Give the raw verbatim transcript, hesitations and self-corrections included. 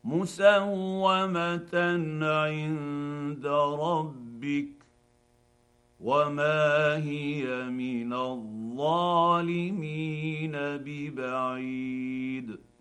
مسومه عند ربك وما هي من الظالمين ببعيد.